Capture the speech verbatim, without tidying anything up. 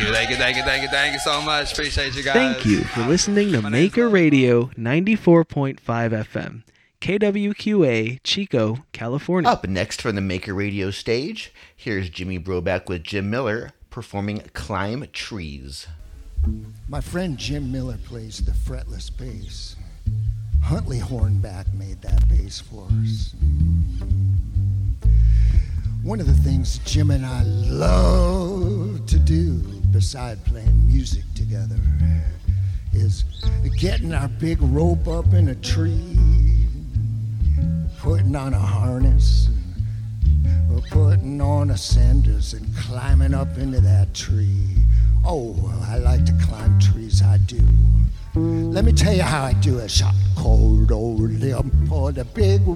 you, thank you, thank you, thank you, thank you so much. Appreciate you guys. Thank you for listening to Maker Radio ninety-four point five F M, K W Q A, Chico, California. Up next from the Maker Radio stage, here's Jimmy Broback with Jim Miller performing Climb Trees. My friend Jim Miller plays the fretless bass. Huntley Hornback made that bass for us. One of the things Jim and I love to do, beside playing music together, is getting our big rope up in a tree, putting on a harness, or putting on ascenders and climbing up into that tree. Oh, I like to climb trees, I do. Let me tell you how I do it. Shot cold old limb for the big